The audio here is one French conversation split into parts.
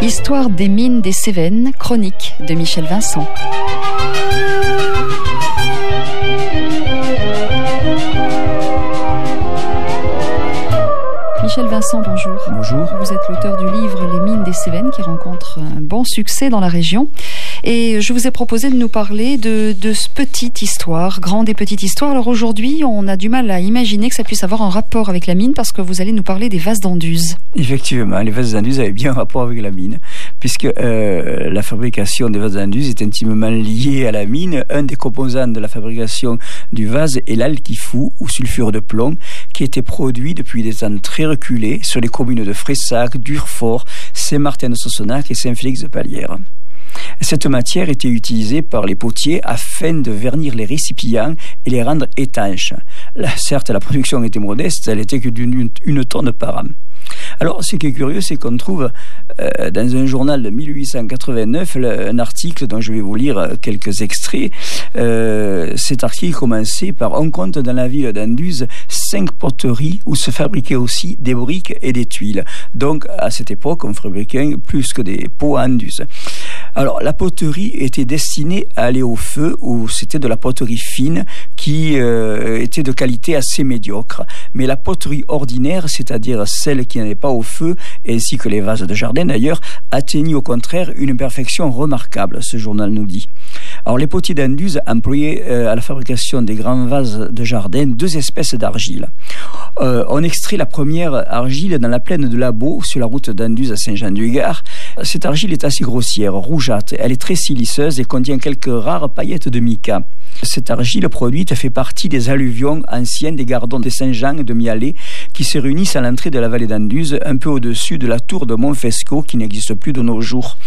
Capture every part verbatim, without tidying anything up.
Histoire des mines des Cévennes, chronique de Michel Vincent. Michel Vincent, bonjour. Bonjour. Vous êtes l'auteur du livre Les mines des Cévennes qui rencontre un bon succès dans la région. Et je vous ai proposé de nous parler de, de ce petite histoire, grande et petite histoire. Alors aujourd'hui, on a du mal à imaginer que ça puisse avoir un rapport avec la mine parce que vous allez nous parler des vases d'Anduze. Effectivement, les vases d'Anduze avaient bien un rapport avec la mine, puisque euh, la fabrication des vases d'Anduze est intimement liée à la mine. Un des composants de la fabrication du vase est l'alquifou ou sulfure de plomb, qui était produit depuis des temps très reculés sur les communes de Fressac, Durfort, Saint-Martin-de-Sossenac et Saint-Félix-de-Palière. Cette matière était utilisée par les potiers afin de vernir les récipients et les rendre étanches. Là, certes, la production était modeste, elle était que d'une une tonne par an. Alors, ce qui est curieux, c'est qu'on trouve euh, dans un journal de mille huit cent quatre-vingt-neuf le, un article dont je vais vous lire quelques extraits. Euh, cet article commençait par « On compte dans la ville d'Anduze cinq poteries où se fabriquaient aussi des briques et des tuiles. » Donc, à cette époque, on fabriquait plus que des pots à Anduze. Alors, la poterie était destinée à aller au feu, où c'était de la poterie fine qui euh, était de qualité assez médiocre. Mais la poterie ordinaire, c'est-à-dire celle qui n'allait pas au feu, ainsi que les vases de jardin d'ailleurs, atteignit au contraire une perfection remarquable, ce journal nous dit. Alors, les potiers d'Anduze employaient euh, à la fabrication des grands vases de jardin deux espèces d'argile. Euh, on extrait la première argile dans la plaine de Labo, sur la route d'Anduze à Saint-Jean-du-Gard. Cette argile est assez grossière, rougeâtre, elle est très siliceuse et contient quelques rares paillettes de mica. Cette argile produite fait partie des alluvions anciennes des gardons de Saint-Jean et de Mialet qui se réunissent à l'entrée de la vallée d'Anduze, un peu au-dessus de la tour de Montfesco qui n'existe plus de nos jours.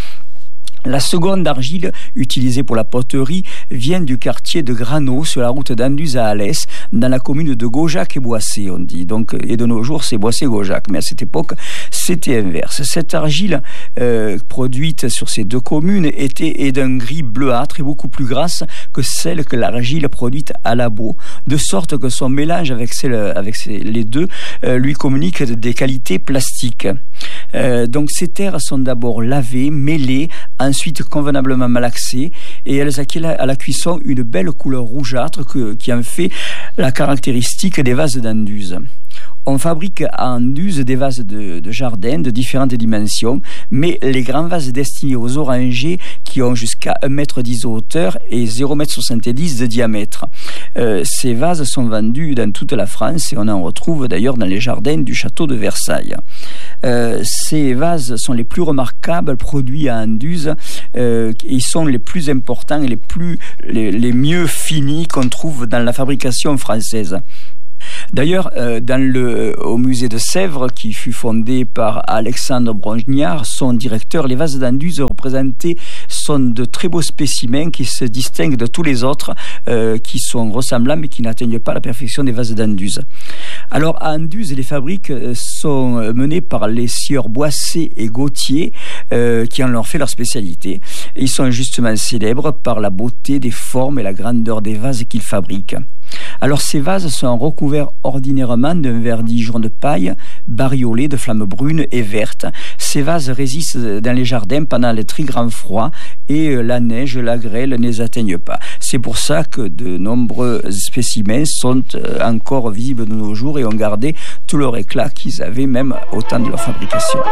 La seconde argile, utilisée pour la poterie, vient du quartier de Grano, sur la route d'Anduze à Alès, dans la commune de Gaujac et Boissé, on dit. Donc, et de nos jours, c'est Boissé-Gaujac. Mais à cette époque, c'était inverse. Cette argile, euh, produite sur ces deux communes, était est d'un gris bleuâtre et beaucoup plus grasse que celle que l'argile produite à Labo, de sorte que son mélange avec, celle, avec ces, les deux euh, lui communique des qualités plastiques. Euh, donc, ces terres sont d'abord lavées, mêlées, ensuite convenablement malaxées, et elles acquièrent à la cuisson une belle couleur rougeâtre que, qui en fait la caractéristique des vases d'Anduze. On fabrique à Anduze des vases de, de jardin de différentes dimensions, mais les grands vases destinés aux orangers qui ont jusqu'à un mètre dix de hauteur et zéro virgule soixante-dix de diamètre. Euh, ces vases sont vendus dans toute la France et on en retrouve d'ailleurs dans les jardins du château de Versailles. Euh, ces vases sont les plus remarquables produits à Anduze. Euh, ils sont les plus importants et les, plus, les, les mieux finis qu'on trouve dans la fabrication française. D'ailleurs, euh, dans le, au musée de Sèvres, qui fut fondé par Alexandre Brognard, son directeur, les vases d'Anduze représentés sont de très beaux spécimens qui se distinguent de tous les autres, euh, qui sont ressemblants mais qui n'atteignent pas la perfection des vases d'Anduze. Alors, à Anduze, les fabriques sont menées par les sieurs Boissé et Gauthier, euh, qui en leur fait leur spécialité. Et ils sont justement célèbres par la beauté des formes et la grandeur des vases qu'ils fabriquent. Alors ces vases sont recouverts ordinairement d'un vernis jaune paille, bariolé de flammes brunes et vertes. Ces vases résistent dans les jardins pendant les très grands froids et la neige, la grêle ne les atteignent pas. C'est pour ça que de nombreux spécimens sont encore visibles de nos jours et ont gardé tout leur éclat qu'ils avaient même au temps de leur fabrication.